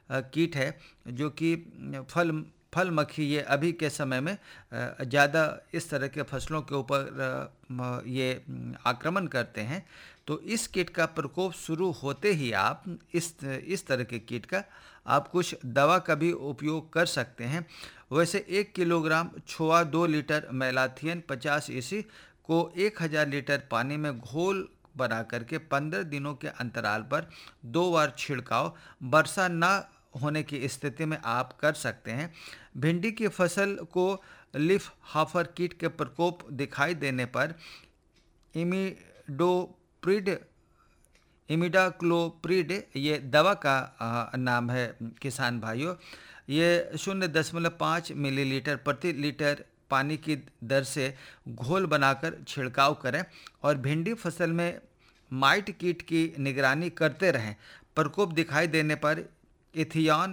कीट है जो कि फल मक्खी, ये अभी के समय में ज़्यादा इस तरह के फसलों के ऊपर ये आक्रमण करते हैं। तो इस कीट का प्रकोप शुरू होते ही आप इस तरह के कीट का आप कुछ दवा का भी उपयोग कर सकते हैं। वैसे 1 किलोग्राम छुआ 2 लीटर मेलाथियन 50 ईसी को 1000 लीटर पानी में घोल बना करके 15 दिनों के अंतराल पर 2 बार छिड़काव वर्षा न होने की स्थिति में आप कर सकते हैं। भिंडी की फसल को लीफ हाफर कीट के प्रकोप दिखाई देने पर इमिडोप्रिड इमिडाक्लोप्रिड ये दवा का नाम है किसान भाइयों। ये 0.5 मिलीलीटर प्रति लीटर पानी की दर से घोल बनाकर छिड़काव करें और भिंडी फसल में माइट कीट की निगरानी करते रहें। प्रकोप दिखाई देने पर इथियन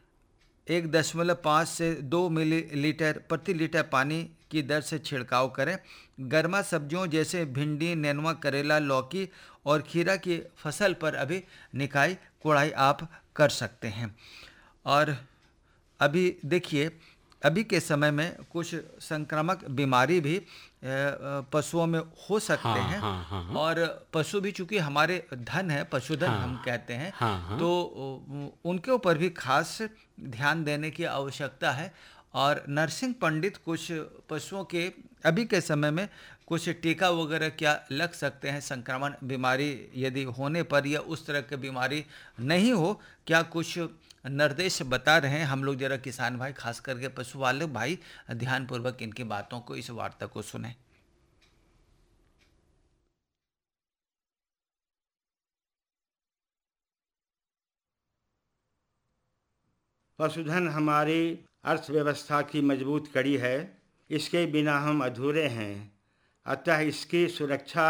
1.5 से 2 मिलीलीटर प्रति लीटर पानी की दर से छिड़काव करें। गर्मा सब्जियों जैसे भिंडी, नेनुआ, करेला, लौकी और खीरा की फसल पर अभी निकाई कोड़ाई आप कर सकते हैं। और अभी देखिए, अभी के समय में कुछ संक्रामक बीमारी भी पशुओं में हो सकते हैं। और पशु भी चूंकि हमारे धन है, पशुधन हम कहते हैं, तो उनके ऊपर भी खास ध्यान देने की आवश्यकता है। और नर्सिंग पंडित कुछ पशुओं के अभी के समय में कुछ टीका वगैरह क्या लग सकते हैं संक्रमण बीमारी यदि होने पर, या उस तरह की बीमारी नहीं हो, क्या कुछ निर्देश बता रहे हैं हम लोग। जरा किसान भाई, खास करके पशु वाले भाई, ध्यानपूर्वक इनकी बातों को, इस वार्ता को सुने। पशुधन हमारी अर्थव्यवस्था की मजबूत कड़ी है। इसके बिना हम अधूरे हैं। अतः इसकी सुरक्षा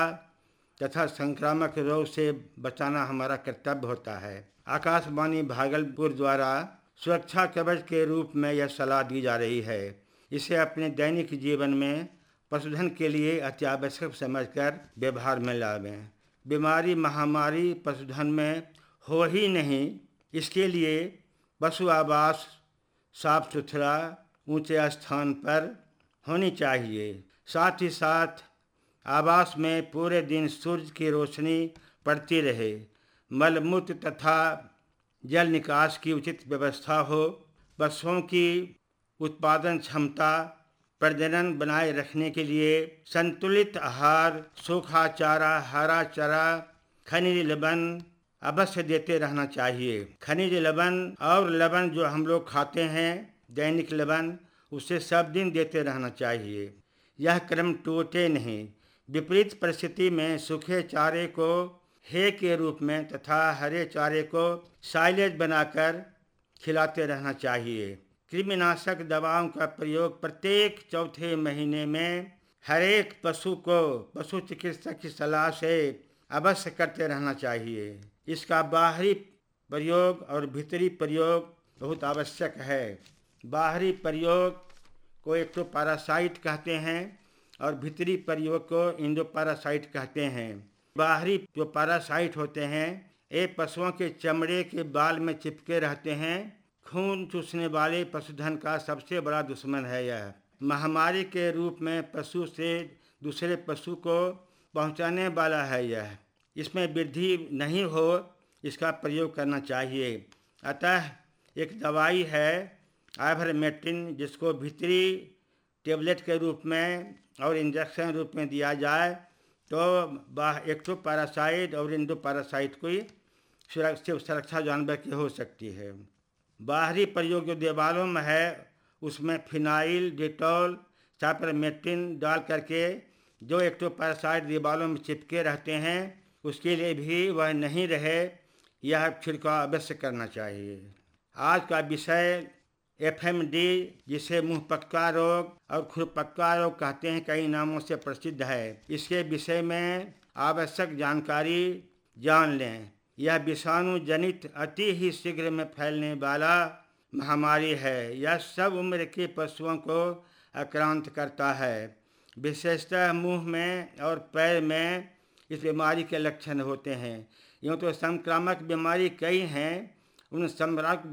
तथा संक्रामक रोग से बचाना हमारा कर्तव्य होता है। आकाशवाणी भागलपुर द्वारा सुरक्षा कवच के रूप में यह सलाह दी जा रही है। इसे अपने दैनिक जीवन में पशुधन के लिए अत्यावश्यक समझकर व्यवहार में लावें। बीमारी महामारी पशुधन में हो ही नहीं, इसके लिए पशु आवास साफ सुथरा ऊंचे स्थान पर होनी चाहिए। साथ ही साथ आवास में पूरे दिन सूर्य की रोशनी पड़ती रहे, मलमूत्र तथा जल निकास की उचित व्यवस्था हो, पशुओं की उत्पादन क्षमता प्रजनन बनाए रखने के लिए संतुलित आहार, सूखा चारा, हरा चारा, खनिज लवण अवश्य देते रहना चाहिए। खनिज लवण और लवण जो हम लोग खाते हैं, दैनिक लवण, उसे सब दिन देते रहना चाहिए। यह क्रम टूटे नहीं। विपरीत परिस्थिति में सूखे चारे को हे के रूप में तथा हरे चारे को साइलेज बनाकर खिलाते रहना चाहिए। कृमिनाशक दवाओं का प्रयोग प्रत्येक चौथे महीने में हर एक पशु को पशु चिकित्सक की सलाह से अवश्य करते रहना चाहिए। इसका बाहरी प्रयोग और भीतरी प्रयोग बहुत आवश्यक है। बाहरी प्रयोग को एक तो पैरासाइट कहते हैं और भीतरी प्रयोग को इंडोपैरासाइट कहते हैं। बाहरी जो पैरासाइट होते हैं, ये पशुओं के चमड़े के बाल में चिपके रहते हैं। खून चूसने वाले पशुधन का सबसे बड़ा दुश्मन है। यह महामारी के रूप में पशु से दूसरे पशु को पहुंचाने वाला है। यह इसमें वृद्धि नहीं हो, इसका प्रयोग करना चाहिए। अतः एक दवाई है आइवरमेक्टिन, जिसको भीतरी टेबलेट के रूप में और इंजेक्शन रूप में दिया जाए तो एक्टोपैरासाइट और इंडोपैरासाइट की सुरक्षा जानवर की हो सकती है। बाहरी प्रयोग जो दीवारों में है, उसमें फिनाइल, डेटॉल, साइपरमेक्टिन डाल करके जो एक्टोपैरासाइट दीवारों में चिपके रहते हैं, उसके लिए भी वह नहीं रहे, यह छिड़काव अवश्य करना चाहिए। आज का विषय FMD, जिसे मुंह पक्का रोग और खुरपक्का रोग कहते हैं, कई नामों से प्रसिद्ध है। इसके विषय में आवश्यक जानकारी जान लें। यह विषाणु जनित अति ही शीघ्र में फैलने वाला महामारी है। यह सब उम्र के पशुओं को आक्रांत करता है। विशेषतः मुंह में और पैर में इस बीमारी के लक्षण होते हैं। यूँ तो संक्रामक बीमारी कई हैं, उन संक्रामक